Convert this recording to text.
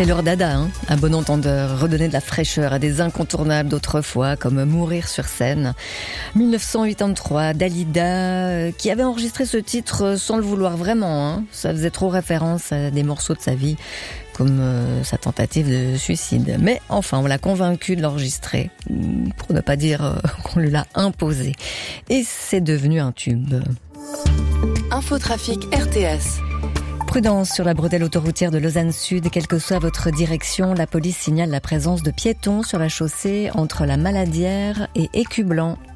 C'est leur dada, à bon entendeur, redonner de la fraîcheur à des incontournables d'autrefois, comme Mourir sur scène. 1983, Dalida, qui avait enregistré ce titre sans le vouloir vraiment, ça faisait trop référence à des morceaux de sa vie, comme sa tentative de suicide. Mais enfin, on l'a convaincu de l'enregistrer, pour ne pas dire qu'on lui l'a imposé. Et c'est devenu un tube. Infotrafic RTS. Prudence sur la bretelle autoroutière de Lausanne Sud. Quelle que soit votre direction, la police signale la présence de piétons sur la chaussée entre la Maladière et Écublanc.